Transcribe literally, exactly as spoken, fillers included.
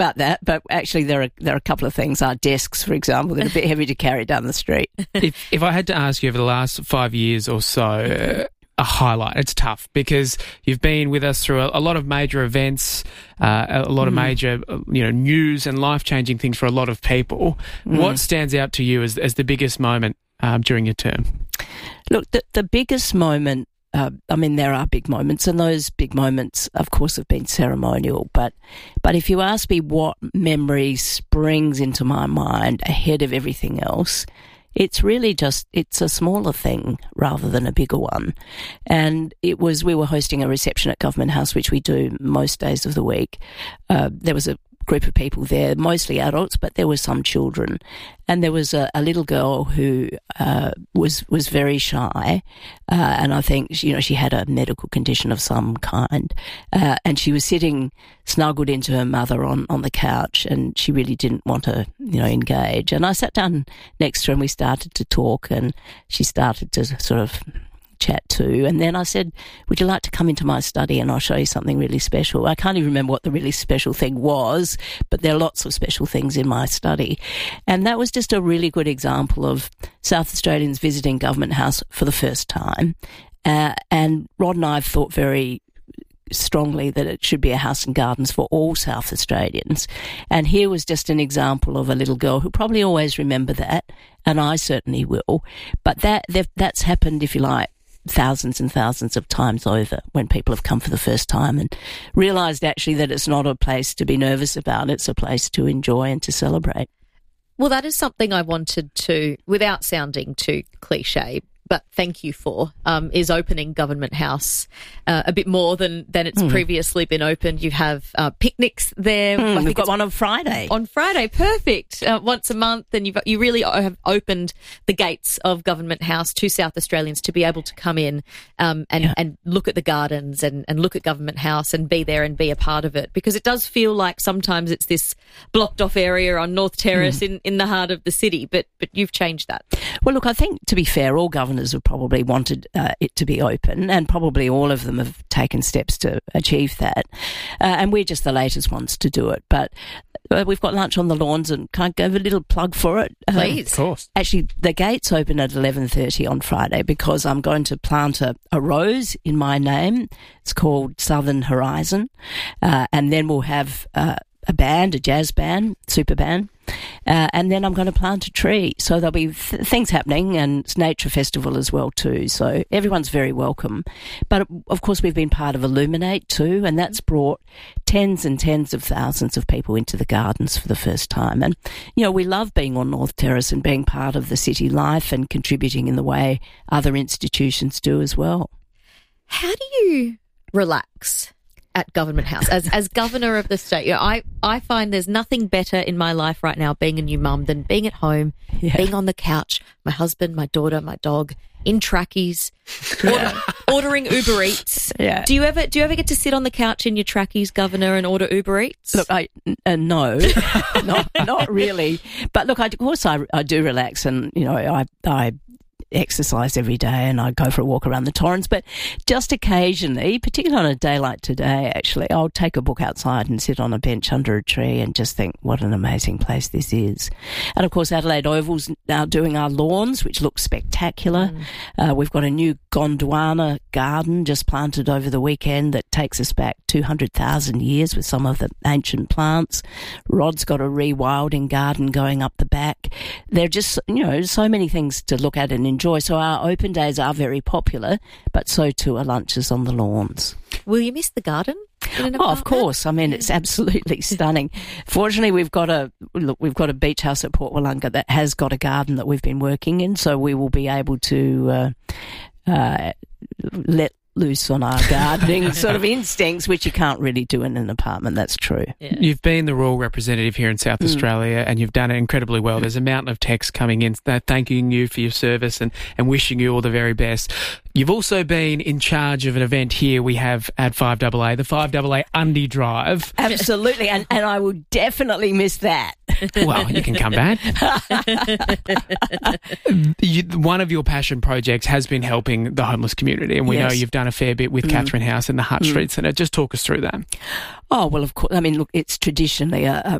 about that, but actually there are there are a couple of things. Our desks, for example, that are a bit heavy to carry down the street. If, if I had to ask you over the last five years or so, uh, a highlight, it's tough because you've been with us through a, a lot of major events, uh, a lot of mm. major, you know, news and life-changing things for a lot of people. Mm. What stands out to you as, as the biggest moment um, during your term? Look, the, the biggest moment, Uh, I mean, there are big moments, and those big moments, of course, have been ceremonial. But, but if you ask me what memory springs into my mind ahead of everything else, it's really just, it's a smaller thing rather than a bigger one. And it was, we were hosting a reception at Government House, which we do most days of the week. Uh, there was a group of people there, mostly adults, but there were some children. And there was a, a little girl who uh, was was very shy, uh, and I think, you know, she had a medical condition of some kind, uh, and she was sitting snuggled into her mother on, on the couch, and she really didn't want to, you know, engage. And I sat down next to her and we started to talk, and she started to sort of chat too. And then I said, would you like to come into my study and I'll show you something really special? I can't even remember what the really special thing was, but there are lots of special things in my study. And that was just a really good example of South Australians visiting Government House for the first time. Uh, and Rod and I have thought very strongly that it should be a house and gardens for all South Australians. And here was just an example of a little girl who probably always remember that, and I certainly will. But that that's happened, if you like, thousands and thousands of times over when people have come for the first time and realised actually that it's not a place to be nervous about, it's a place to enjoy and to celebrate. Well, that is something I wanted to, without sounding too cliche, but thank you for, um, is opening Government House uh, a bit more than, than it's mm. previously been opened. You have uh, picnics there. Mm, I we've think got one on Friday. On Friday, perfect. Uh, once a month, and you've, you really have opened the gates of Government House to South Australians to be able to come in um, and, yeah. and look at the gardens and, and look at Government House and be there and be a part of it. Because it does feel like sometimes it's this blocked off area on North Terrace mm. in, in the heart of the city, but but you've changed that. Well, look, I think, to be fair, all governors have probably wanted uh, it to be open, and probably all of them have taken steps to achieve that. Uh, and we're just the latest ones to do it. But uh, we've got lunch on the lawns, and can I give a little plug for it? Please. Um, of course. Actually, the gates open at eleven thirty on Friday because I'm going to plant a, a rose in my name. It's called Southern Horizon. Uh, and then we'll have uh, a band, a jazz band, super band. Uh, and then I'm going to plant a tree. So there'll be th- things happening, and it's Nature Festival as well too. So everyone's very welcome. But of course we've been part of Illuminate too, and that's brought tens and tens of thousands of people into the gardens for the first time. And, you know, we love being on North Terrace and being part of the city life and contributing in the way other institutions do as well. How do you relax at Government House as as governor of the state? You know, I, I find there's nothing better in my life right now, being a new mum, than being at home, yeah. being on the couch, my husband, my daughter, my dog, in trackies, order, ordering Uber Eats. Yeah. Do you ever do you ever get to sit on the couch in your trackies, Governor, and order Uber Eats? Look, I uh, no, not not really. But look, I, of course, I I do relax, and you know, I I. exercise every day, and I go for a walk around the Torrens, but just occasionally, particularly on a day like today, actually, I'll take a book outside and sit on a bench under a tree and just think what an amazing place this is. And of course, Adelaide Oval's now doing our lawns, which look spectacular. Mm. Uh, we've got a new Gondwana garden just planted over the weekend that takes us back two hundred thousand years with some of the ancient plants. Rod's got a rewilding garden going up the back. There are just, you know, so many things to look at and enjoy. So our open days are very popular, but so too are lunches on the lawns. Will you miss the garden? Oh, of course. I mean, it's absolutely stunning. Fortunately, we've got a look. We've got a beach house at Port Wollonga that has got a garden that we've been working in, so we will be able to uh, uh, let loose on our gardening sort of instincts, which you can't really do in an apartment. That's true. Yeah. You've been the Royal Representative here in South mm. Australia, and you've done it incredibly well. There's a mountain of texts coming in thanking you for your service and, and wishing you all the very best. You've also been in charge of an event here we have at five A A, the five A A Undie Drive. Absolutely, and, and I will definitely miss that. Well, you can come back. you, one of your passion projects has been helping the homeless community, and we Yes. know you've done a fair bit with Mm. Catherine House and the Hutt Mm. Street Centre. Just talk us through that. Oh, well, of course. I mean, look, it's traditionally a, a